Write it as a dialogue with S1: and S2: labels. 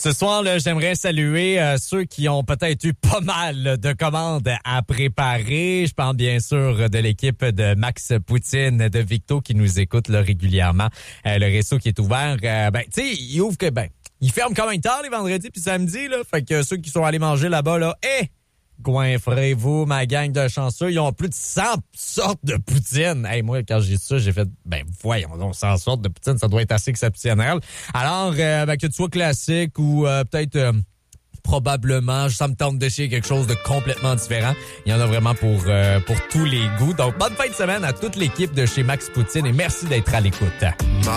S1: Ce soir, là, j'aimerais saluer ceux qui ont peut-être eu pas mal de commandes à préparer. Je parle bien sûr de l'équipe de Max Poutine, de Victo qui nous écoute là, régulièrement. Le resto qui est ouvert, tu sais, il ouvre que il ferme quand même tard les vendredis puis samedis là. Fait que ceux qui sont allés manger là-bas là, goinfrez-vous, ma gang de chanceux. Ils ont plus de 100 sortes de poutine. Hey, moi, quand j'ai dit ça, j'ai fait, voyons donc, 100 sortes de poutine, ça doit être assez exceptionnel. Alors, que tu sois classique ou peut-être probablement, ça me tente d'essayer quelque chose de complètement différent. Il y en a vraiment pour tous les goûts. Donc, bonne fin de semaine à toute l'équipe de chez Max Poutine et merci d'être à l'écoute.